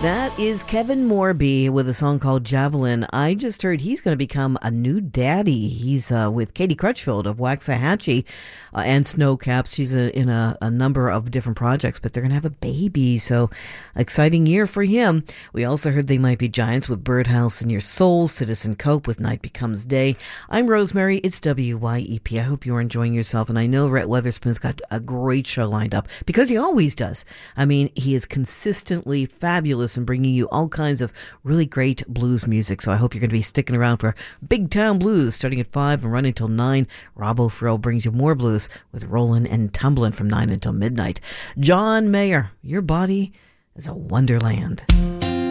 That is Kevin Morby with a song called Javelin. I just heard he's going to become a new daddy. He's with Katie Crutchfield of Waxahachie and Snowcaps. She's in a number of different projects, but they're going to have a baby. So exciting year for him. We also heard They Might Be Giants with Birdhouse in Your Soul, Citizen Cope with Night Becomes Day. I'm Rosemary. It's WYEP. I hope you're enjoying yourself. And I know Rhett Weatherspoon's got a great show lined up because he always does. I mean, he is consistently fabulous and bringing you all kinds of really great blues music. So I hope you're going to be sticking around for Big Town Blues starting at 5 and running till 9. Rob O'Farrell brings you more blues with Rollin' and Tumblin' from 9 until midnight. John Mayer, your body is a wonderland.